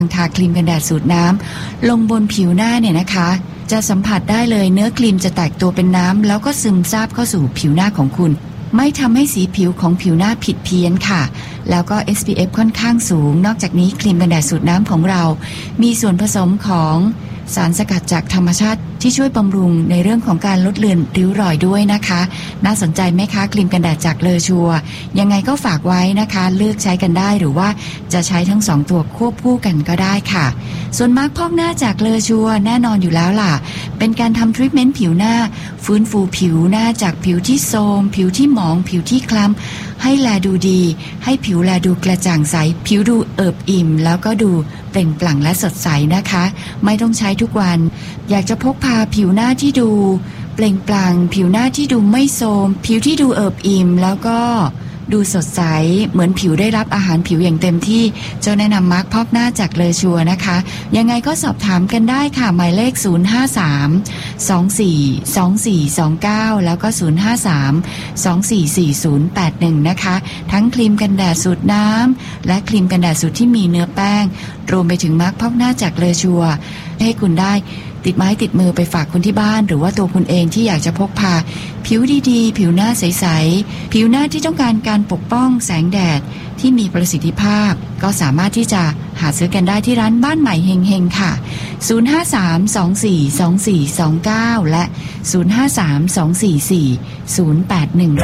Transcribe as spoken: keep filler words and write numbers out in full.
ทาครีมกันแดดสูตรน้ำลงบนผิวหน้าเนี่ยนะคะจะสัมผัสได้เลยเนื้อครีมจะแตกตัวเป็นน้ำแล้วก็ซึมซาบเข้าสู่ผิวหน้าของคุณไม่ทำให้สีผิวของผิวหน้าผิดเพี้ยนค่ะแล้วก็ เอส พี เอฟ ค่อนข้างสูงนอกจากนี้ครีมกันแดดสูตรน้ำของเรามีส่วนผสมของสารสกัดจากธรรมชาติที่ช่วยบำรุงในเรื่องของการลดเลือนริ้วรอยด้วยนะคะน่าสนใจไหมคะครีมกันแดดจากเลอชัวยังไงก็ฝากไว้นะคะเลือกใช้กันได้หรือว่าจะใช้ทั้งสองตัวควบคู่กันก็ได้ค่ะส่วนมาร์คพอกหน้าจากเลอชัวแน่นอนอยู่แล้วล่ะเป็นการทำทรีทเมนต์ผิวหน้าฟื้นฟูผิวหน้าจากผิวที่โทรมผิวที่หมองผิวที่คล้ำให้แลดูดีให้ผิวแลดูกระจ่างใสผิวดูเอิบอิ่มแล้วก็ดูเปล่งปลั่งและสดใสนะคะไม่ต้องใช้ทุกวันอยากจะพกพาผิวหน้าที่ดูเปล่งปลั่งผิวหน้าที่ดูไม่โทรมผิวที่ดูเอิบอิ่มแล้วก็ดูสดใสเหมือนผิวได้รับอาหารผิวอย่างเต็มที่เจ้าแนะนำมาร์คพอกหน้าจากเลอชัวนะคะยังไงก็สอบถามกันได้ค่ะหมายเลขศูนย์ ห้า สาม สอง สี่ สอง สี่ สอง เก้าแล้วก็ศูนย์ ห้า สาม สอง สี่ สี่ ศูนย์ แปด หนึ่งนะคะทั้งครีมกันแดดสูตรน้ำและครีมกันแดดสูตรที่มีเนื้อแป้งรวมไปถึงมาร์คพอกหน้าจากเลอชัวให้คุณได้ติดไม้ติดมือไปฝากคนที่บ้านหรือว่าตัวคุณเองที่อยากจะพกพาผิวดีๆผิวหน้าใสๆผิวหน้าที่ต้องการการปกป้องแสงแดดที่มีประสิทธิภาพก็สามารถที่จะหาซื้อกันได้ที่ร้านบ้านใหม่เฮงๆค่ะศูนย์ ห้า สาม สอง สี่ สอง สี่ สอง เก้าและศูนย์ ห้า สาม สอง สี่ สี่ ศูนย์ แปด หนึ่ง